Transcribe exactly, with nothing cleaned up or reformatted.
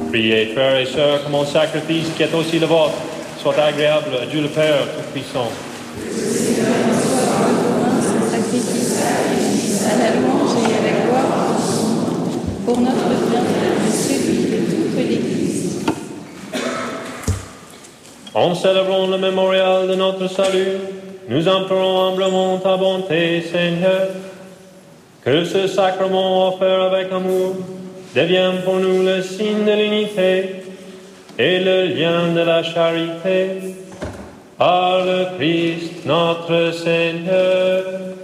Priez, frères et sœurs, que mon sacrifice, qui est aussi le vôtre, soit agréable à Dieu le Père Tout-Puissant. Sacrifice à la louange et à la gloire pour notre bien et celui de toute l'Église. En célébrant le mémorial de notre salut, nous implorons humblement ta bonté, Seigneur, que ce sacrement offert avec amour devienne pour nous le signe de l'unité et le lien de la charité. Par le Christ notre Seigneur.